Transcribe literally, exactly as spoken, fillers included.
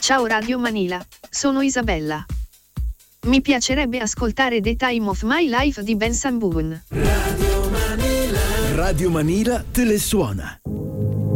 Ciao Radio Manila, sono Isabella. Mi piacerebbe ascoltare The Time of My Life di Ben Samboon. Radio Manila. Radio Manila te le suona.